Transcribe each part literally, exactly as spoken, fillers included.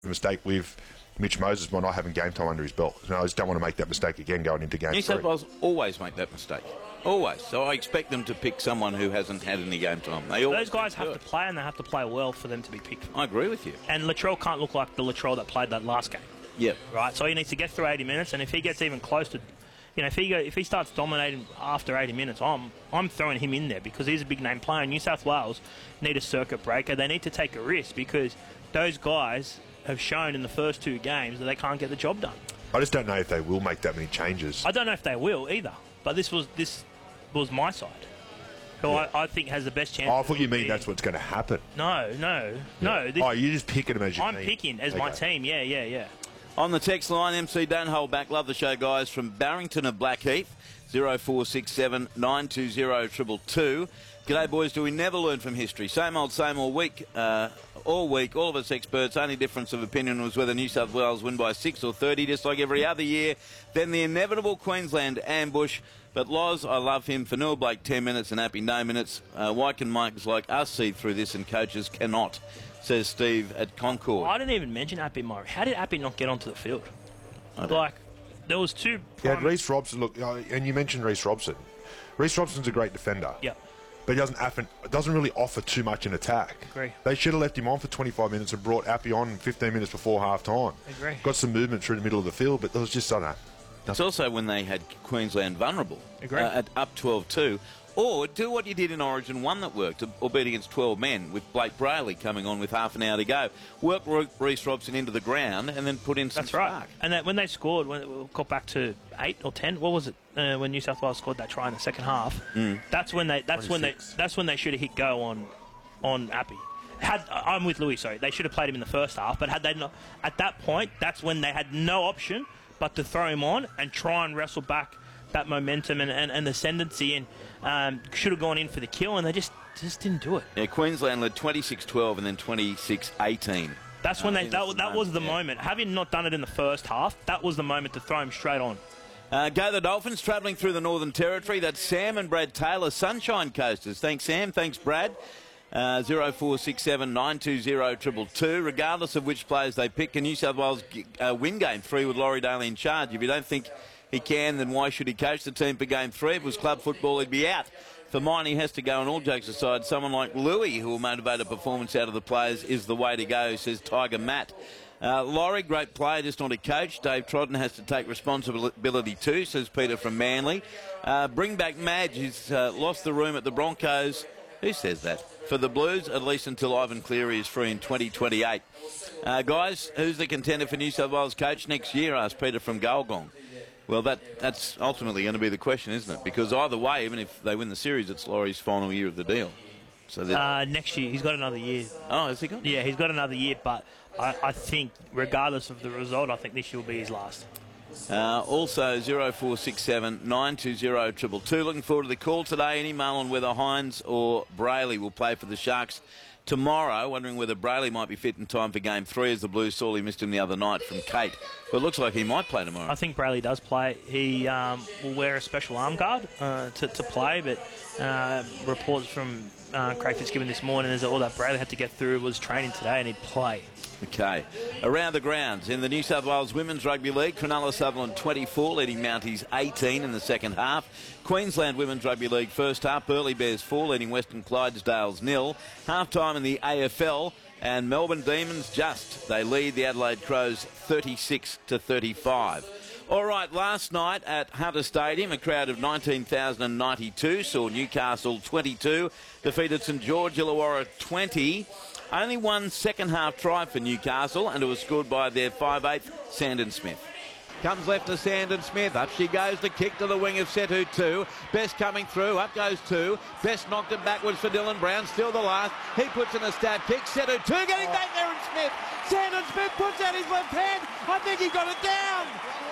mistake with Mitch Moses by not having game time under his belt. And I just don't want to make that mistake again going into game New three. South Wales always make that mistake. Always. So I expect them to pick someone who hasn't had any game time. They Those guys have to play, and they have to play well for them to be picked. I agree with you. And Latrell can't look like the Latrell that played that last game. Yep. Right? So he needs to get through eighty minutes, and if he gets even close to... You know, if he go, if he starts dominating after eighty minutes, I'm I'm throwing him in there because he's a big name player. New South Wales need a circuit breaker. They need to take a risk because those guys have shown in the first two games that they can't get the job done. I just don't know if they will make that many changes. I don't know if they will either. But this was this was my side, who yeah. I, I think has the best chance. Oh, I thought you mean that's what's going to happen. No, no, yeah. no. This, oh, you're just picking them as your I'm team. picking as okay. my team. Yeah, yeah, yeah. On the text line, M C, don't hold back. Love the show, guys. From Barrington of Blackheath, zero four six seven nine two zero two two two. G'day, boys. Do we never learn from history? Same old, same all week. Uh, all week, all of us experts. Only difference of opinion was whether New South Wales win by six or thirty, just like every other year. Then the inevitable Queensland ambush. But Loz, I love him. For Noah Blake, ten minutes and Appy, no minutes. Uh, why can Mikes like us see through this and coaches cannot? Says Steve at Concord. Well, I didn't even mention Appy Murray. How did Appy not get onto the field? Like, there was two... Yeah, Reece Robson, look, uh, and you mentioned Reece Robson. Reece Robson's a great defender. Yeah. But he doesn't, often, doesn't really offer too much in attack. Agree. They should have left him on for twenty-five minutes and brought Appy on fifteen minutes before half-time. Agree. Got some movement through the middle of the field, but there was just, I don't know. It's also when they had Queensland vulnerable. Agree. Uh, at up twelve two. Or do what you did in Origin one that worked, albeit against twelve men, with Blake Brayley coming on with half an hour to go. Work Reece Robson into the ground and then put in some That's right. spark. And that when they scored, when we got back to eight or ten, what was it? Uh, when New South Wales scored that try in the second half, mm. that's when they that's when they that's when they should have hit go on on Appy. Had I'm with Louis. Sorry, they should have played him in the first half, but had they not at that point, that's when they had no option but to throw him on and try and wrestle back that momentum and, and, and ascendancy, and um, should have gone in for the kill, and they just just didn't do it. Yeah, Queensland led twenty-six twelve and then twenty-six eighteen. That's when they that, that was the yeah. moment. Having not done it in the first half, that was the moment to throw him straight on. Uh, go the Dolphins, travelling through the Northern Territory. That's Sam and Brad Taylor, Sunshine Coasters. Thanks, Sam. Thanks, Brad. Uh, zero four six seven nine two zero two two two. Regardless of which players they pick, can New South Wales uh, win game three with Laurie Daly in charge? If you don't think he can, then why should he coach the team for game three? If it was club football, he'd be out. For mine, he has to go, and all jokes aside, someone like Louis, who will motivate a performance out of the players, is the way to go, says Tiger Matt. Uh, Laurie, great player, just not a coach. Dave Trodden has to take responsibility too, says Peter from Manly. Uh, bring back Madge, who's uh, lost the room at the Broncos. Who says that? For the Blues, at least until Ivan Cleary is free in twenty twenty-eight. Uh, guys, who's the contender for New South Wales coach next year? Asked Peter from Gulgong. Well, that that's ultimately going to be the question, isn't it? Because either way, even if they win the series, it's Laurie's final year of the deal. So uh, next year, he's got another year. Oh, has he got? Yeah, he's got another year, but I, I think, regardless of the result, I think this year will be his last. Uh, also, zero four six seven nine two zero two two two. Looking forward to the call today. Any mail on whether Hines or Brayley will play for the Sharks tomorrow. Wondering whether Brayley might be fit in time for game three, as the Blues sorely missed him the other night, from Kate. But it looks like he might play tomorrow. I think Brayley does play. He um, will wear a special arm guard uh, to, to play, but uh, reports from uh, Craig Fitzgibbon this morning is that all that Brayley had to get through was training today, and he'd play. Okay. Around the grounds, in the New South Wales Women's Rugby League, Cronulla Sutherland twenty-four, leading Mounties eighteen in the second half. Queensland Women's Rugby League first half, Burleigh Bears four, leading Western Clydesdales nil. Half-time in the A F L, and Melbourne Demons just. They lead the Adelaide Crows thirty-six to thirty-five. All right, last night at Hunter Stadium, a crowd of nineteen thousand ninety-two saw Newcastle twenty-two, defeated St George Illawarra twenty. Only one second-half try for Newcastle, and it was scored by their five eighth, Sandon Smith. Comes left to Sandon Smith. Up she goes. The kick to the wing of Setu two. Best coming through. Up goes two. Best knocked it backwards for Dylan Brown. Still the last. He puts in a stab kick. Setu two getting back there, and Smith. Sandon Smith puts out his left hand. I think he got it down.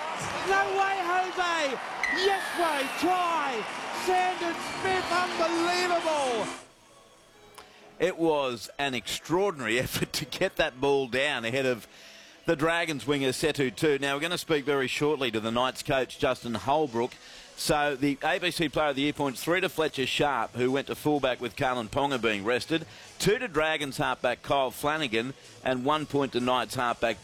No way, Jose. Yes way. Try. Sandon Smith. Unbelievable. It was an extraordinary effort to get that ball down ahead of the Dragons winger Setu two. Now, we're going to speak very shortly to the Knights coach, Justin Holbrook. So the A B C Player of the Year points three to Fletcher Sharp, who went to fullback with Carlin Ponga being rested, two to Dragons halfback Kyle Flanagan, and one point to Knights halfback